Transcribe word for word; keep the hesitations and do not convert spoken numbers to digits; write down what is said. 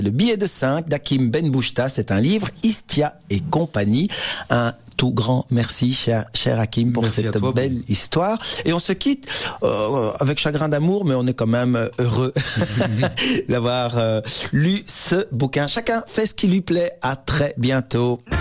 Le billet de cinq d'Hakim Benbouchta, c'est un livre, Istia et compagnie. Un tout grand merci, cher, cher Hakim, pour merci cette toi, belle bon. histoire. Et on se quitte euh, avec chagrin d'amour, mais on est quand même heureux d'avoir euh, lu ce bouquin. Chacun fait ce qui lui plaît. À très bientôt.